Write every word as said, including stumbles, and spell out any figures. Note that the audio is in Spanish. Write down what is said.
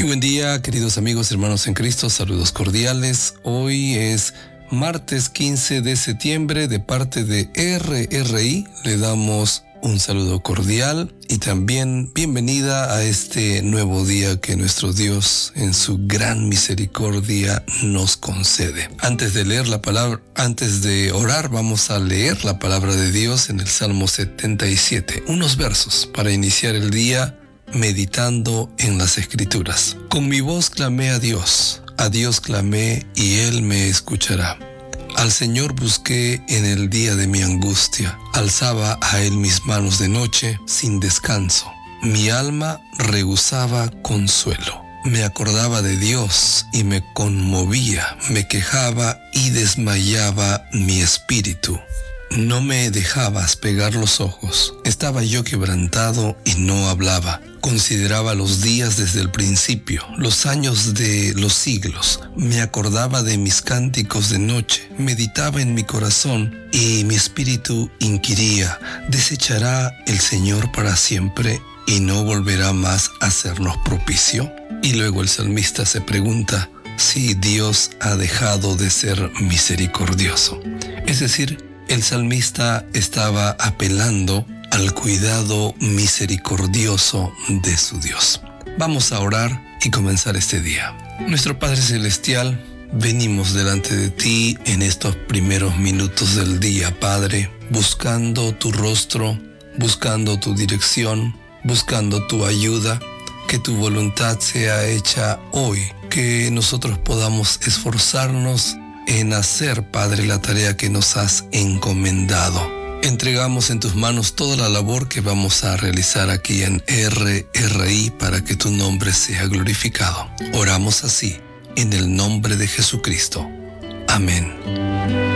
Muy buen día, queridos amigos, hermanos en Cristo, saludos cordiales. Hoy es martes quince de septiembre. De parte de R R I le damos un saludo cordial y también bienvenida a este nuevo día que nuestro Dios en su gran misericordia nos concede. Antes de leer la palabra, antes de orar, vamos a leer la palabra de Dios en el Salmo setenta y siete, unos versos para iniciar el día meditando en las Escrituras. Con mi voz clamé a Dios, a Dios clamé y Él me escuchará. Al Señor busqué en el día de mi angustia, alzaba a Él mis manos de noche sin descanso. Mi alma rehusaba consuelo. Me acordaba de Dios y me conmovía, me quejaba y desmayaba mi espíritu. No me dejabas pegar los ojos. Estaba yo quebrantado y no hablaba. Consideraba los días desde el principio, los años de los siglos. Me acordaba de mis cánticos de noche. Meditaba en mi corazón y mi espíritu inquiría: ¿desechará el Señor para siempre y no volverá más a hacernos propicio? Y luego el salmista se pregunta si Dios ha dejado de ser misericordioso. Es decir, el salmista estaba apelando al cuidado misericordioso de su Dios. Vamos a orar y comenzar este día. Nuestro Padre Celestial, venimos delante de ti en estos primeros minutos del día, Padre, buscando tu rostro, buscando tu dirección, buscando tu ayuda. Que tu voluntad sea hecha hoy, que nosotros podamos esforzarnos en hacer, Padre, la tarea que nos has encomendado. Entregamos en tus manos toda la labor que vamos a realizar aquí en R R I para que tu nombre sea glorificado. Oramos así, en el nombre de Jesucristo. Amén.